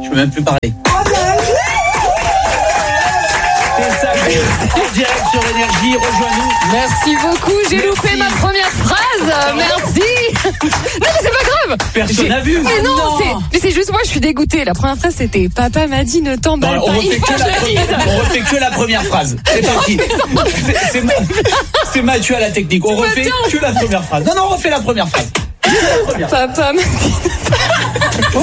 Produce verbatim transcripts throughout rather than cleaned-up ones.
Je peux même plus parler. En direct sur Énergie, rejoins-nous. Merci beaucoup, j'ai Merci. loupé ma première phrase. Merci. Non mais c'est pas grave. Personne n'a vu. Mais non, non. C'est, mais c'est juste moi, je suis dégoûtée. La première phrase c'était papa m'a dit ne t'emballe non, pas. On refait, que la première, on refait que la première phrase. C'est parti. C'est, c'est, c'est Mathieu à la technique. On refait que la première phrase. Non non, on refait la première phrase. La première. Papa m'a dit. Ouais.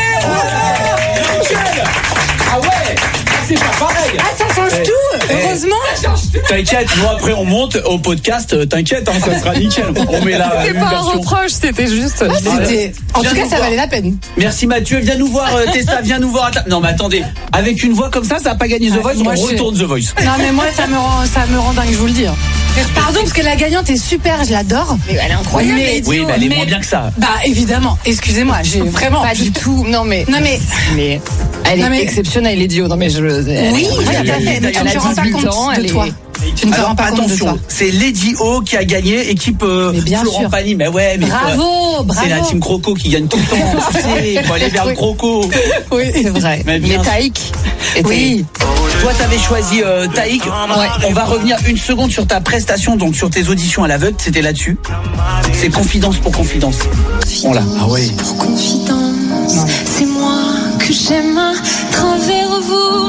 Ah ouais. C'est pas pareil. Ah, ça change hey, tout. Hey, heureusement. Ça change tout. T'inquiète, nous après on monte au podcast. T'inquiète, hein, ça sera nickel. On met la. C'était pas version. Un reproche, c'était juste. Ah, c'était... En viens tout cas, ça valait la peine. Merci Mathieu, viens nous voir. Euh, Tessa, viens nous voir. Non mais attendez, avec une voix comme ça, ça n'a pas gagné The Voice. Moi, on retourne The Voice. Non mais moi, ça me rend, ça me rend dingue, je vous le dis. Pardon, parce que la gagnante est super, je l'adore. Mais elle est incroyable. Mais, oui, mais elle est mais, moins bien que ça. Bah évidemment. Excusez-moi, j'ai vraiment pas du tout. Non mais. Non mais. Mais. Elle est mais... exceptionnelle, Lady O. Non mais je. Oui, tout à fait. Mais tu ne te rends pas compte de toi. Tu ne te rends pas compte de toi. C'est Lady O qui a gagné, équipe euh, Florent Pagny. Mais ouais, mais bravo, quoi, bravo. C'est la team Croco qui gagne tout le temps. Tu sais, il faut aller vers le Croco. Oui, c'est vrai. Mais, mais Taïk. Oui. Toi, t'avais choisi euh, Taïk. Ouais. On va revenir une seconde sur ta prestation, donc sur tes auditions à l'aveugle. C'était là-dessus. C'est confidence pour confidence. On l'a. Ah oui. Pour confidence, non. C'est moi que j'aime à travers vous,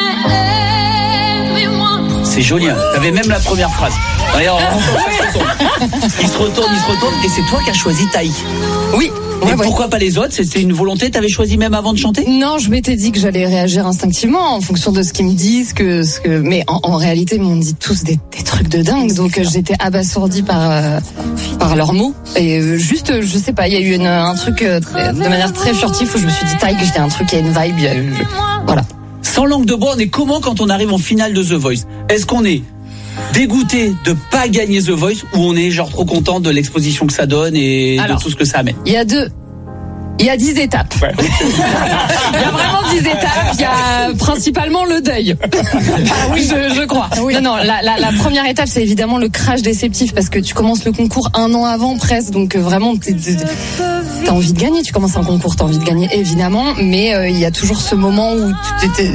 mais aimez-moi. C'est joli, hein. T'avais même la première phrase. D'ailleurs, il se retourne, il se retourne, et c'est toi qui as choisi Taïk. Oui. Et ouais, pourquoi ouais. pas les autres? C'était une volonté? T'avais choisi même avant de chanter? Non, je m'étais dit que j'allais réagir instinctivement en fonction de ce qu'ils me disent, que ce que. Mais en, en réalité, ils m'ont dit tous des, des trucs de dingue, donc euh, j'étais abasourdie par euh, par leurs mots. Et euh, juste, je sais pas, il y a eu une, un truc euh, très, de manière très furtive où je me suis dit taille, j'étais un truc, il y a une vibe, il y a eu, voilà. Sans langue de bois, on est comment quand on arrive en finale de The Voice? Est-ce qu'on est dégoûté de pas gagner The Voice ou on est genre trop content de l'exposition que ça donne et Alors, de tout ce que ça amène? Il y a deux. Il y a dix étapes. Ouais. Il y a vraiment dix étapes. Il y a principalement le deuil. Ah oui, je, je crois. Oui. Non, non. La, la, la première étape, c'est évidemment le crash déceptif parce que tu commences le concours un an avant presque, donc vraiment, t'es, t'es, t'as envie de gagner. Tu commences un concours, t'as envie de gagner évidemment, mais euh, il y a toujours ce moment où tu t'es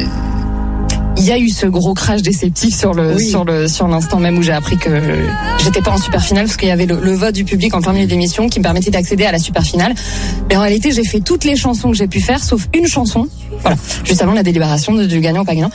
il y a eu ce gros crash déceptif sur le oui. sur le sur l'instant même où j'ai appris que j'étais pas en super finale parce qu'il y avait le, le vote du public en plein milieu de l'émission qui me permettait d'accéder à la super finale. Mais en réalité, j'ai fait toutes les chansons que j'ai pu faire sauf une chanson. Voilà, juste avant la délibération de, du gagnant ou pas gagnant.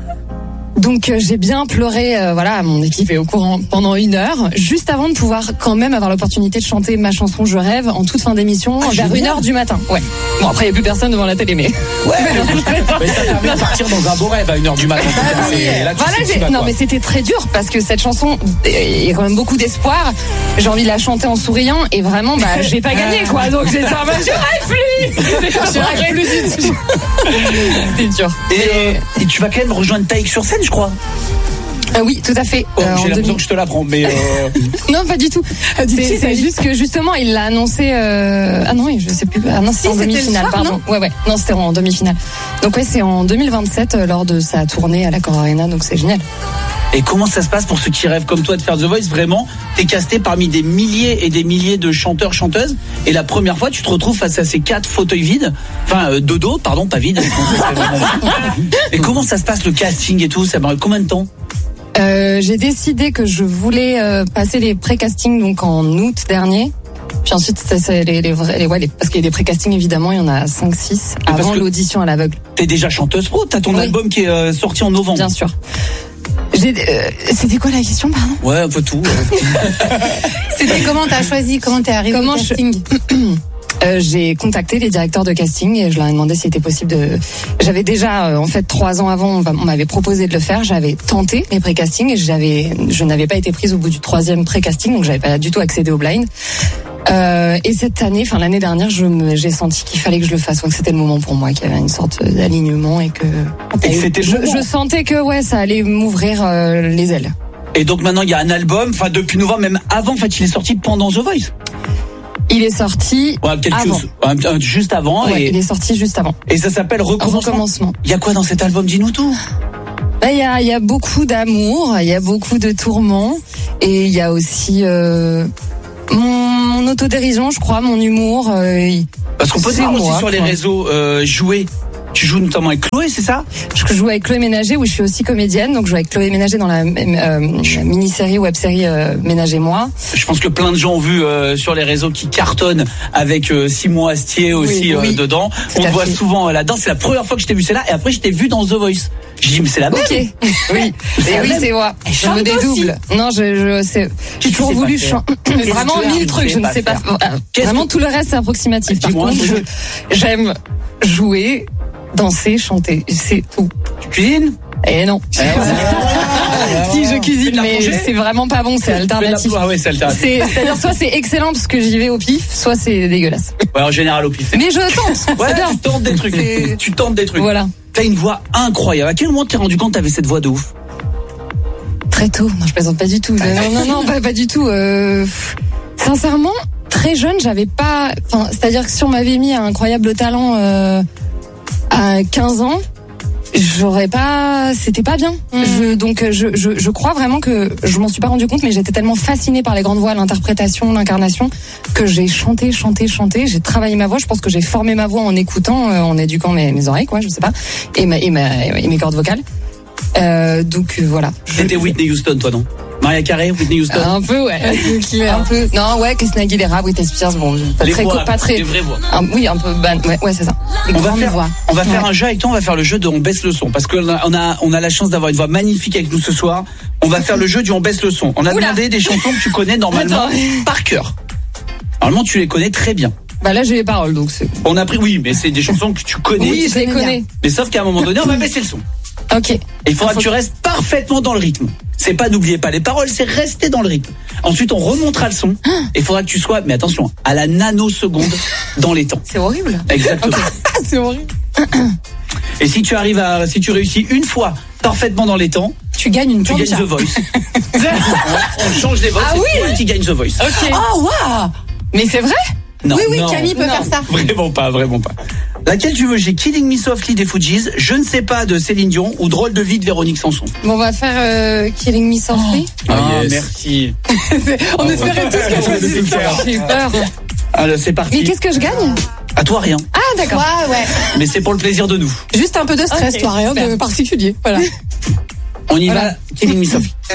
Donc euh, j'ai bien pleuré, euh, voilà, mon équipe est au courant pendant une heure, juste avant de pouvoir quand même avoir l'opportunité de chanter ma chanson Je rêve en toute fin d'émission, ah, vers une heure du matin. Ouais. Bon après il n'y a plus personne devant la télé, mais. Ouais. Mais ça permet de partir dans un beau rêve à une heure du matin. Et là, tu voilà, sais, tu non mais c'était très dur parce que cette chanson, il y a quand même beaucoup d'espoir. J'ai envie de la chanter en souriant et vraiment bah j'ai pas gagné quoi, donc j'étais en mode je rêve plus. Je rêve plus du tout. C'était dur. Et, euh, et tu vas quand même rejoindre Taïk sur scène, je crois. Euh, oui, tout à fait. Oh, euh, j'ai l'impression demi... que je te l'apprends, mais euh... non, pas du tout. C'est, c'est juste que justement, il l'a annoncé. Euh... Ah non, oui, je sais plus. Ah non, c'était si, en demi-finale, soir, pardon. Non ouais, ouais. Non, c'était en demi-finale. Donc ouais, c'est en deux mille vingt-sept euh, lors de sa tournée à l'Accor Arena, donc c'est génial. Et comment ça se passe pour ceux qui rêvent comme toi de faire The Voice? Vraiment, t'es casté parmi des milliers et des milliers de chanteurs, chanteuses. Et la première fois, tu te retrouves face à ces quatre fauteuils vides. Enfin, euh, de dos, pardon, pas vides. Et comment ça se passe le casting et tout? Ça prend combien de temps? Euh, j'ai décidé que je voulais euh, passer les pré-castings donc en août dernier. Puis ensuite, c'est, c'est les, les vrais, les, ouais, les, parce qu'il y a des pré-castings évidemment, il y en a cinq six avant l'audition à l'aveugle. T'es déjà chanteuse pro, t'as ton oui. album qui est euh, sorti en novembre. Bien sûr. J'ai, euh, c'était quoi la question, pardon? Ouais, un peu tout. C'était comment t'as choisi, comment t'es arrivé au casting? Je... Euh, j'ai contacté les directeurs de casting et je leur ai demandé s'il était possible de. J'avais déjà, euh, en fait, trois ans avant, on, on m'avait proposé de le faire. J'avais tenté les pré-castings et j'avais, je n'avais pas été prise au bout du troisième pré-casting, donc j'avais pas du tout accédé au blind. Euh, et cette année, enfin l'année dernière, je me, j'ai senti qu'il fallait que je le fasse, que c'était le moment pour moi, qu'il y avait une sorte d'alignement et que. Et que c'était je, je sentais que ouais, ça allait m'ouvrir euh, les ailes. Et donc maintenant, il y a un album, enfin depuis novembre, même avant, en fait, il est sorti pendant The Voice. Il est sorti ouais, quelques, avant. Un, un, juste avant. Ouais, et, il est sorti juste avant. Et ça s'appelle Recommencement. Recommencement. Il y a quoi dans cet album? Dis-nous tout. Il y a, il y a beaucoup d'amour, il y a beaucoup de tourments, et il y a aussi euh, mon, mon autodérision, je crois, mon humour. Euh, Parce qu'on peut dire aussi sur les quoi. réseaux euh, jouer Tu joues notamment avec Chloé, c'est ça? Je joue avec Chloé Ménager, où je suis aussi comédienne. Donc je joue avec Chloé Ménager dans la euh, mini-série, web-série euh, Ménagez-moi. Je pense que plein de gens ont vu euh, sur les réseaux qui cartonnent avec euh, Simon Astier aussi oui, oui. Euh, dedans. Tout On te voit fait. souvent euh, là-dedans. C'est la première fois que je t'ai vu, c'est là. Et après, je t'ai vu dans The Voice. Je dis, mais c'est la même. Ok. Oui. C'est Et la oui, même. c'est moi. Je chante me dédouble. Non, je, je, c'est, j'ai Qu'est-ce toujours que tu sais voulu pas faire chanter. Vraiment que tu mille as- trucs, tu je ne sais sais pas pas. faire euh, Qu'est-ce Vraiment, que- tout le reste, c'est approximatif. Par Dis-moi un contre, truc. je, j'aime jouer, danser, chanter. C'est tout. Tu cuisines? Et non. Eh Si, je cuisine, Fais de la mais manger c'est vraiment pas bon, c'est alternatif. Ah ouais, c'est alternatif. C'est, c'est-à-dire, soit c'est excellent parce que j'y vais au pif, soit c'est dégueulasse. Ouais, en général, au pif. Mais je tente. Ouais, c'est bien. tu tentes des trucs. Tu tentes des trucs. Voilà. T'as une voix incroyable. À quel moment t'es rendu compte que t'avais cette voix de ouf? Très tôt. Non, je plaisante pas du tout. Non, non, non, pas, pas du tout. Euh, sincèrement, très jeune, j'avais pas. Enfin, c'est-à-dire que si on m'avait mis un incroyable talent euh, à quinze ans, j'aurais pas. C'était pas bien. Mmh. Je, donc, je, je, je crois vraiment que je m'en suis pas rendu compte, mais j'étais tellement fascinée par les grandes voix, l'interprétation, l'incarnation, que j'ai chanté, chanté, chanté. J'ai travaillé ma voix. Je pense que j'ai formé ma voix en écoutant, euh, en éduquant mes, mes oreilles, quoi. Je sais pas, et ma, et ma, et mes cordes vocales. Euh, donc euh, voilà. T'étais Whitney Houston, toi, non? Maria Carey, Whitney Houston. Un peu, ouais. Un peu. Non, ouais, Christina Aguilera, Britney Spears, bon, pas Les très, voix, pas très. les vraies voix. Un- oui, un peu ban, ouais, ouais, c'est ça. Les On va grandes faire, voix. on va faire Ouais. un jeu avec toi. On va faire le jeu de on baisse le son parce qu'on a, on a, on a la chance d'avoir une voix magnifique avec nous ce soir. On va faire le jeu du on baisse le son. On a Oula. demandé des chansons que tu connais normalement Attends. par cœur. Normalement, tu les connais très bien. Bah là, j'ai les paroles, donc c'est. On a pris, oui, mais c'est des chansons que tu connais. Oui, je les connais connais. Mais sauf qu'à un moment donné, on va baisser le son. Ok. Et il faudra que tu restes parfaitement dans le rythme. C'est pas n'oubliez pas les paroles, c'est rester dans le rythme. Ensuite, on remontera le son. Et il faudra que tu sois, mais attention, à la nanoseconde dans les temps. C'est horrible. Exactement. C'est horrible. Et si tu arrives à, si tu réussis une fois parfaitement dans les temps, Tu gagnes une tu gagnes plancha. The Voice. on change les votes. Ah c'est oui. toi qui gagne The Voice. Ok. Oh, waouh! Mais c'est vrai? Non, Oui, oui, non, Camille peut Non. faire ça. Vraiment pas, vraiment pas. Laquelle tu veux? J'ai Killing Me Softly des Fujis, Je ne sais pas de Céline Dion ou Drôle de vie de Véronique Sanson. Bon, on va faire euh, Killing Me Softly. Ah, yes. merci. On espérait tous ouais, qu'on je vais faisait tout ça. faire. J'ai eu peur. Alors, c'est Mais parti. qu'est-ce que je gagne? À toi rien. Ah, d'accord. Ouais, ouais. Mais c'est pour le plaisir de nous. Juste un peu de stress, Ok, toi, rien super. de particulier. Voilà. On y Voilà. va. Killing Me Softly.